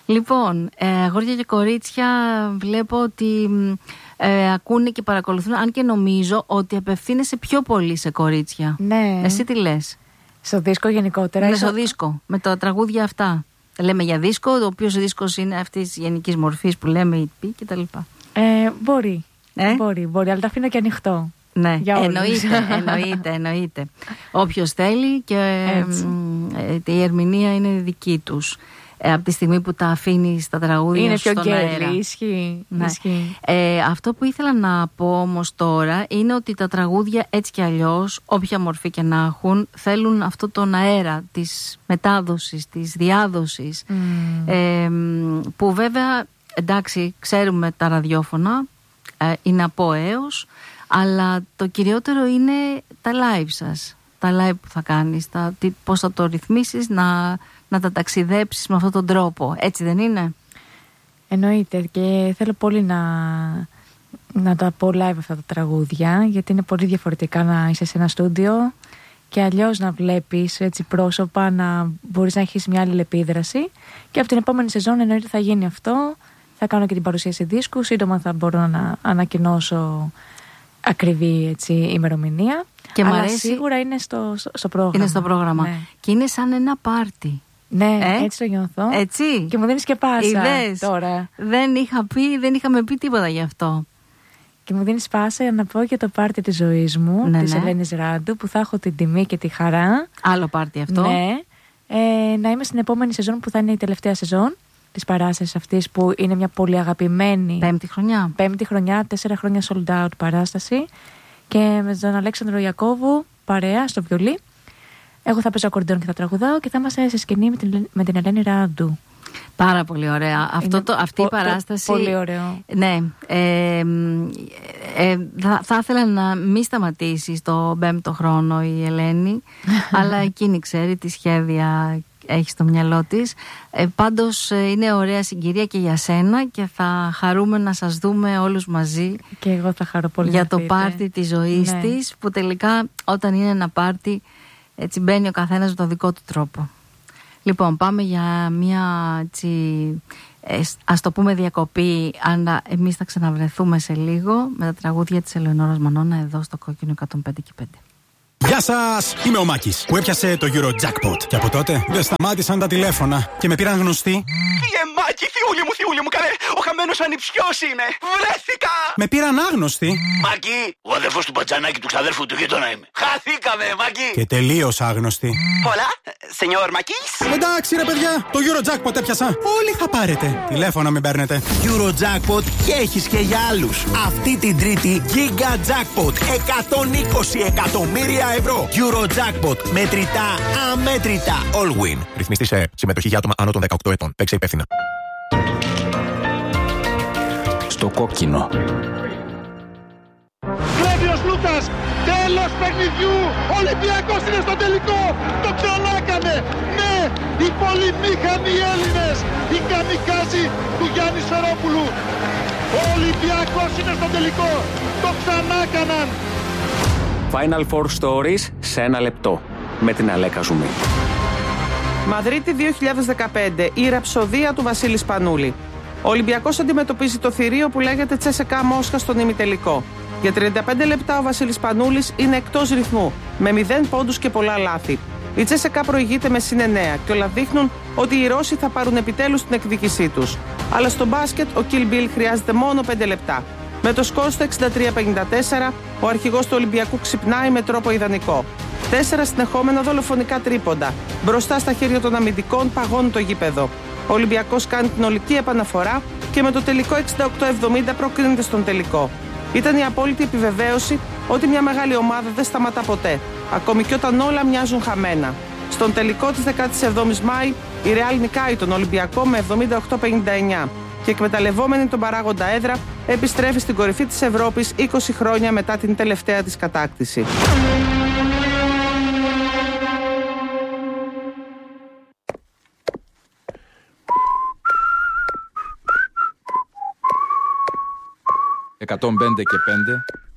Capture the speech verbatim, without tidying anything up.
Λοιπόν, ε, αγόρια και κορίτσια, βλέπω ότι ε, ακούνε και παρακολουθούν, αν και νομίζω ότι απευθύνεσαι πιο πολύ σε κορίτσια. Ναι. Εσύ τι λες? Στο δίσκο γενικότερα? Ναι, στο δίσκο, με τα τραγούδια αυτά. Λέμε για δίσκο, ο οποίος δίσκος είναι αυτής της γενικής μορφής που λέμε ι πι και τα λοιπά. Ε, μπορεί, ε? μπορεί, μπορεί, αλλά τα αφήνω και ανοιχτό. Ναι, εννοείται, εννοείται, εννοείται. Όποιος θέλει και ε, η ερμηνεία είναι δική τους. Ε, από τη στιγμή που τα αφήνει στα τραγούδια είναι στον πιο αέρα. γκέλη, ισχύει, ναι. ισχύει. Ε, αυτό που ήθελα να πω όμως τώρα είναι ότι τα τραγούδια έτσι κι αλλιώς, όποια μορφή και να έχουν, θέλουν αυτό τον αέρα της μετάδοσης, της διάδοσης. Mm. Ε, που βέβαια, εντάξει, ξέρουμε τα ραδιόφωνα, ε, είναι από έως, αλλά το κυριότερο είναι τα live σας. Τα live που θα κάνεις, τα, τι, πώς θα το ρυθμίσεις, να, να τα ταξιδέψεις με αυτόν τον τρόπο. Έτσι δεν είναι? Εννοείται, και θέλω πολύ να, να τα πω live αυτά τα τραγούδια, γιατί είναι πολύ διαφορετικά να είσαι σε ένα στούντιο και αλλιώς να βλέπεις έτσι πρόσωπα, να μπορείς να έχεις μια άλλη επίδραση. Και από την επόμενη σεζόν εννοείται θα γίνει αυτό. Θα κάνω και την παρουσίαση δίσκου. Σύντομα θα μπορώ να ανακοινώσω ακριβή έτσι, ημερομηνία. Και αλλά αρέσει... σίγουρα είναι στο, στο πρόγραμμα. Είναι στο πρόγραμμα. Ναι. Και είναι σαν ένα πάρτι. Ναι, ε? έτσι το νιώθω. Έτσι. Και μου δίνεις και πάσα. Είδες. Τώρα. Δεν είχα πει, δεν είχαμε πει τίποτα γι' αυτό. Και μου δίνεις πάσα για να πω για το πάρτι της ζωής μου, ναι, της ναι. Ελένης Ράντου, που θα έχω την τιμή και τη χαρά. Άλλο πάρτι αυτό. Ναι. Ε, να είμαι στην επόμενη σεζόν που θα είναι η τελευταία σεζόν της παράστασης αυτής, που είναι μια πολύ αγαπημένη. Πέμπτη χρονιά. Πέμπτη χρονιά, τέσσερα χρόνια sold out παράσταση. Και με τον Αλέξανδρο Ιακώβου παρέα στο βιολί. Εγώ θα παίζω ακορντεόν και θα τραγουδάω και θα είμαστε σε σκηνή με την, με την Ελένη Ράντου. Πάρα πολύ ωραία. Αυτό το, αυτή πο, η παράσταση. Το, πολύ ωραίο. Ναι. Ε, ε, θα, θα ήθελα να μην σταματήσει στο πέμπτο χρόνο η Ελένη, αλλά εκείνη ξέρει τι σχέδια έχει στο μυαλό της. Ε, πάντως είναι ωραία συγκυρία και για σένα και θα χαρούμε να σας δούμε όλους μαζί. Και εγώ θα χαρώ πολύ για το πάρτι της ζωής ναι. της, που τελικά όταν είναι ένα πάρτι έτσι μπαίνει ο καθένας με τον δικό του τρόπο. Λοιπόν, πάμε για μια έτσι, ε, ας το πούμε διακοπή, αλλά εμείς θα ξαναβρεθούμε σε λίγο με τα τραγούδια της Ελεονόρας Μανώνα εδώ στο Κόκκινο εκατόν πέντε και πέντε. Γεια σας! Είμαι ο Μάκης που έπιασε το Eurojackpot. Και από τότε δεν σταμάτησαν τα τηλέφωνα και με πήραν γνωστοί. Κύριε Μάκη, θιούλη μου, θιούλη μου, καλέ! Ο χαμένος ανιψιός είναι! Βρέθηκα! Με πήραν άγνωστοι. Μάκη, ο αδερφός του Πατζανάκη του ξαδέρφου του γείτονα είμαι. Χαθήκαμε, Μάκη! Και τελείως άγνωστοι. Πολλά, σενιόρ Μάκης. Εντάξει ρε παιδιά, το Eurojackpot έπιασα. Όλοι θα πάρετε. Τηλέφωνα μην παίρνετε. Eurojackpot και έχεις και για άλλους. Αυτή την Τρίτη Giga Jackpot εκατόν είκοσι εκατομμύρια ευρώ. Eurojackpot. Μετρητά, αμέτρητα. All win. Ρυθμιστή σε συμμετοχή για άτομα άνω των δεκαοκτώ ετών. Παίξε υπεύθυνα. Στο κόκκινο. Κλέβιος Λούκας. Τέλος παιχνιδιού. Ολυμπιακός είναι στο τελικό. Το ξανάκανε. Ναι, οι πολυμήχανοι Έλληνες. Η καμικάζη του Γιάννη Σφερόπουλου. Ο Ολυμπιακός είναι στο τελικό. Το ξανάκαναν. Final Four Stories σε ένα λεπτό. Με την Αλέκα Ζουμή. Μαδρίτη δύο χιλιάδες δεκαπέντε. Η ραψοδία του Βασίλη Σπανούλη. Ο Ολυμπιακός αντιμετωπίζει το θηρίο που λέγεται Τσέσεκα Μόσχα στον ημιτελικό. Για τριάντα πέντε λεπτά ο Βασίλης Σπανούλης είναι εκτός ρυθμού, με μηδέν πόντους και πολλά λάθη. Η Τσέσεκα προηγείται με συν εννέα και όλα δείχνουν ότι οι Ρώσοι θα πάρουν επιτέλους την εκδίκησή τους. Αλλά στο μπάσκετ ο Kill Bill χρειάζεται μόνο πέντε λεπτά. Με το σκορ στο εξήντα τρία πενήντα τέσσερα, ο αρχηγός του Ολυμπιακού ξυπνάει με τρόπο ιδανικό. Τέσσερα συνεχόμενα δολοφονικά τρίποντα. Μπροστά στα χέρια των αμυντικών παγώνει το γήπεδο. Ο Ολυμπιακός κάνει την ολική επαναφορά και με το τελικό εξήντα οκτώ εβδομήντα προκρίνεται στον τελικό. Ήταν η απόλυτη επιβεβαίωση ότι μια μεγάλη ομάδα δεν σταματά ποτέ, ακόμη και όταν όλα μοιάζουν χαμένα. Στον τελικό της δεκάτη εβδόμη Μάη, η Ρεάλ νικάει τον Ολυμπιακό με εβδομήντα οκτώ πενήντα εννέα και εκμεταλλευόμενη τον παράγοντα έδρα επιστρέφει στην κορυφή της Ευρώπης είκοσι χρόνια μετά την τελευταία της κατάκτηση. εκατόν πέντε και πέντε